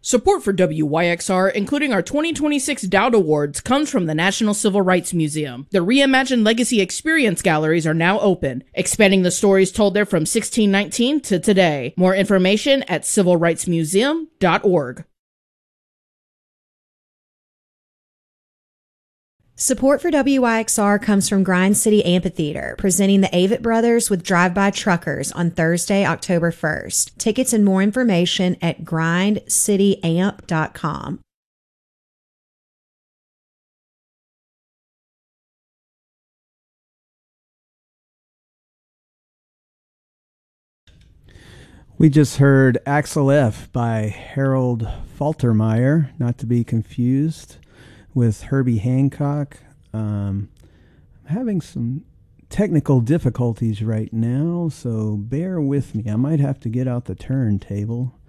Support for WYXR, including our 2026 Dowd Awards, comes from the National Civil Rights Museum. The reimagined Legacy Experience galleries are now open, expanding the stories told there from 1619 to today. More information at civilrightsmuseum.org. Support for WYXR comes from Grind City Amphitheater, presenting the Avett Brothers with Drive-By Truckers on Thursday, October 1st. Tickets and more information at grindcityamp.com. We just heard Axel F. by Harold Faltermeyer, not to be confused with Herbie Hancock. I'm having some technical difficulties right now, so bear with me. I might have to get out the turntable